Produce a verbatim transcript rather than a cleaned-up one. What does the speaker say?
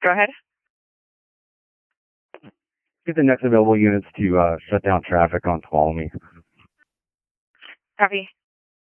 Go ahead. Get the next available units to uh, shut down traffic on Tuolumne. Copy.